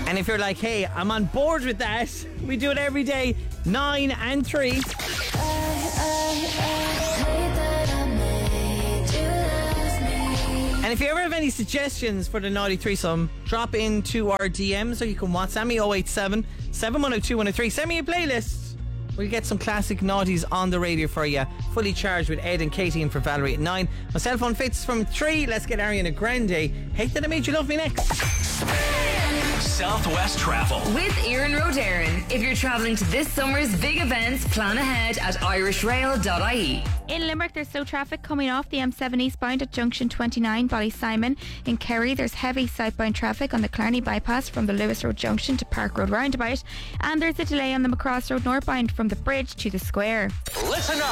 And if you're like, hey, I'm on board with that, we do it every day, 9 and 3. And if you ever have any suggestions for the Naughty Threesome, drop into our DMs, or you can WhatsApp me 087 710 2103. Send me a playlist. We'll get some classic naughties on the radio for you. Fully charged with Ed and Katie in for Valerie at 9. My cell phone fits from 3. Let's get Ariana Grande. Hate That I Made You Love Me next. Southwest Travel with Ian Rodarin. If you're travelling to this summer's big events, plan ahead at irishrail.ie. In Limerick, there's slow traffic coming off the M7 eastbound at junction 29, Ballysimon. In Kerry, there's heavy southbound traffic on the Clarny bypass from the Lewis Road junction to Park Road roundabout. And there's a delay on the Macross Road northbound from the bridge to the square. Listen up.